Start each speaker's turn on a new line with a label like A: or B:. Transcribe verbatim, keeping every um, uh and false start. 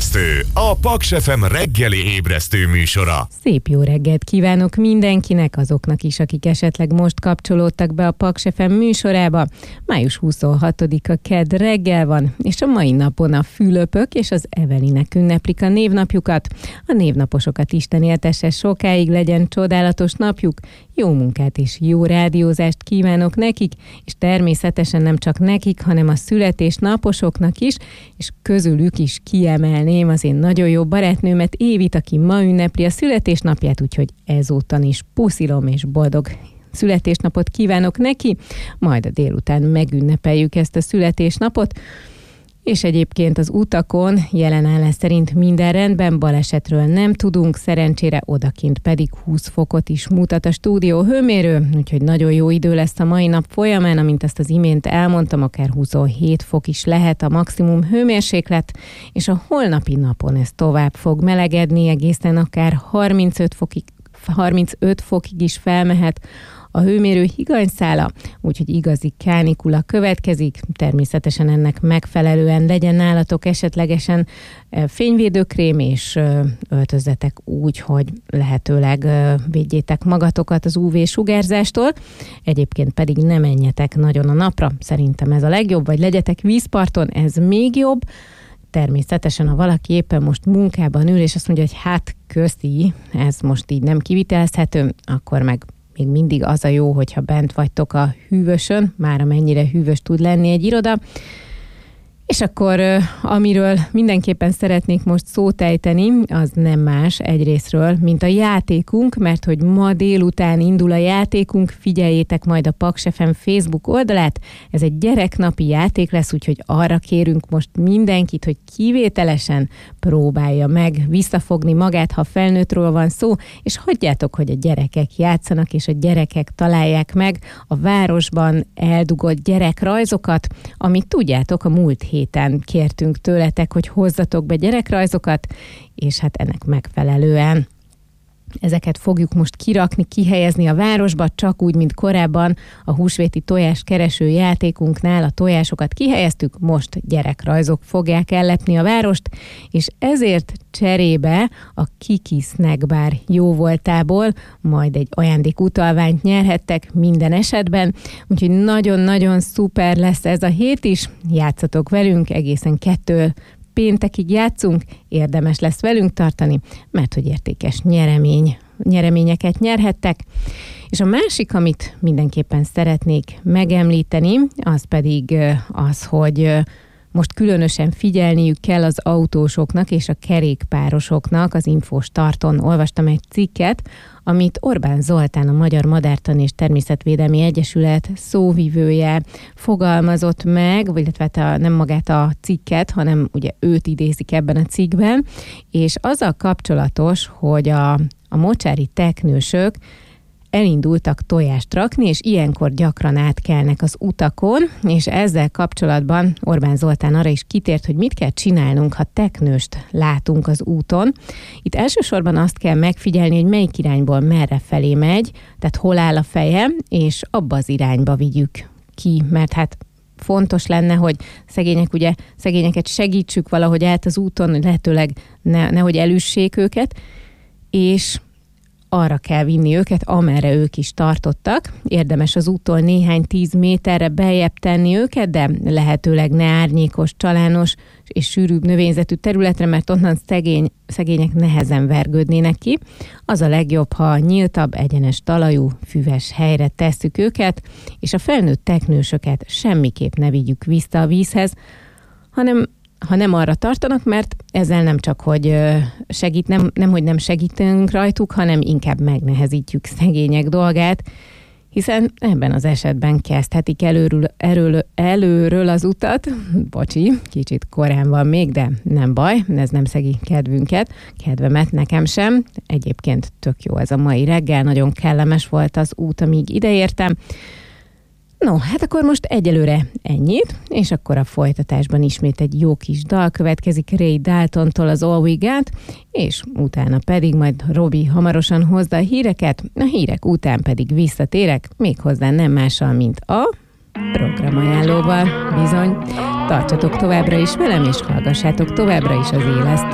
A: Ébresztő, a Paks ef em reggeli ébresztő műsora.
B: Szép jó reggelt kívánok mindenkinek, azoknak is, akik esetleg most kapcsolódtak be a Paks ef em műsorába. május huszonhatodika kedd reggel van, és a mai napon a Fülöpök és az Evelinek ünneplik a névnapjukat. A névnaposokat Isten éltesse sokáig, legyen csodálatos napjuk, jó munkát és jó rádiózást kívánok nekik, és természetesen nem csak nekik, hanem a születésnaposoknak is, és közülük is kiemelném az én nagyon jó barátnőmet, Évit, aki ma ünnepli a születésnapját, úgyhogy ezúttal is puszilom és boldog születésnapot kívánok neki, majd a délután megünnepeljük ezt a születésnapot. És egyébként az utakon jelenállás szerint minden rendben, balesetről nem tudunk, szerencsére odakint pedig húsz fokot is mutat a stúdió hőmérő, úgyhogy nagyon jó idő lesz a mai nap folyamán, amint azt az imént elmondtam, akár huszonhét fok is lehet a maximum hőmérséklet, és a holnapi napon ez tovább fog melegedni, egészen akár harmincöt fokig, harmincöt fokig is felmehet a hőmérő higanyszála, úgyhogy igazi kánikula következik. Természetesen ennek megfelelően legyen nálatok esetlegesen fényvédőkrém, és öltözzetek úgy, hogy lehetőleg védjétek magatokat az ú vé-sugárzástól. Egyébként pedig ne menjetek nagyon a napra, szerintem ez a legjobb, vagy legyetek vízparton, ez még jobb. Természetesen, ha valaki éppen most munkában ül, és azt mondja, hogy hát köszi, ez most így nem kivitelezhető, akkor meg még mindig az a jó, hogyha bent vagytok a hűvösön, már amennyire hűvös tud lenni egy iroda. És akkor amiről mindenképpen szeretnék most szót ejteni, az nem más egyrészről, mint a játékunk, mert hogy ma délután indul a játékunk, figyeljétek majd a Paks ef em Facebook oldalát, ez egy gyereknapi játék lesz, úgyhogy arra kérünk most mindenkit, hogy kivételesen próbálja meg visszafogni magát, ha felnőttről van szó, és hagyjátok, hogy a gyerekek játszanak, és a gyerekek találják meg a városban eldugott gyerekrajzokat, amit tudjátok, a múlt hét héten kértünk tőletek, hogy hozzatok be gyerekrajzokat, és hát ennek megfelelően ezeket fogjuk most kirakni, kihelyezni a városba, csak úgy, mint korábban a húsvéti tojás kereső játékunknál a tojásokat kihelyeztük, most gyerekrajzok fogják ellepni a várost, és ezért cserébe a Kiki Snack Bar jóvoltából majd egy ajándékutalványt nyerhettek minden esetben, úgyhogy nagyon-nagyon szuper lesz ez a hét is, játszatok velünk egészen kettő péntekig játszunk, érdemes lesz velünk tartani, mert hogy értékes nyeremény, nyereményeket nyerhettek. És a másik, amit mindenképpen szeretnék megemlíteni, az pedig az, hogy most különösen figyelniük kell az autósoknak és a kerékpárosoknak. Az Infostarton olvastam egy cikket, amit Orbán Zoltán, a Magyar Madártan és Természetvédelmi Egyesület szóvivője fogalmazott meg, illetve a, nem magát a cikket, hanem ugye őt idézik ebben a cikkben, és azzal kapcsolatos, hogy a, a mocsári teknősök elindultak tojást rakni, és ilyenkor gyakran átkelnek az utakon, és ezzel kapcsolatban Orbán Zoltán arra is kitért, hogy mit kell csinálnunk, ha teknőst látunk az úton. Itt elsősorban azt kell megfigyelni, hogy melyik irányból merre felé megy, tehát hol áll a feje, és abba az irányba vigyük ki, mert hát fontos lenne, hogy szegények, ugye, szegényeket segítsük valahogy át az úton, hogy lehetőleg ne, nehogy elüssék őket, és arra kell vinni őket, amerre ők is tartottak. Érdemes az úttól néhány tíz méterre beljebb tenni őket, de lehetőleg ne árnyékos, csalános és sűrűbb növényzetű területre, mert onnan szegény, szegények nehezen vergődnének ki. Az a legjobb, ha nyíltabb, egyenes talajú, füves helyre tesszük őket, és a felnőtt teknősöket semmiképp ne vigyük vissza a vízhez, hanem ha nem arra tartanak, mert ezzel nem csak, hogy segít, nem, nem, hogy nem segítünk rajtuk, hanem inkább megnehezítjük szegények dolgát, hiszen ebben az esetben kezdhetik előről, erről, előről az utat. Bocsi, kicsit korán van még, de nem baj, ez nem szegi kedvünket, kedvemet nekem sem. Egyébként tök jó ez a mai reggel, nagyon kellemes volt az út, amíg ideértem. No, hát akkor most egyelőre ennyit, és akkor a folytatásban ismét egy jó kis dal következik Ray Daltontól, az All We Got, és utána pedig majd Robi hamarosan hozza a híreket, a hírek után pedig visszatérek, méghozzá nem mással, mint a programajánlóval. Bizony, tartsatok továbbra is velem, és hallgassátok továbbra is az Élesztő